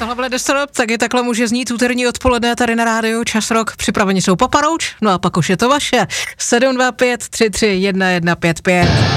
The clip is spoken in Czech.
Tohle bude Destrop, taky takhle může znít úterní odpoledne tady na rádiu Čas Rock. Připraveni jsou Papa Roach, no a pak už je to vaše. 725 33 1155.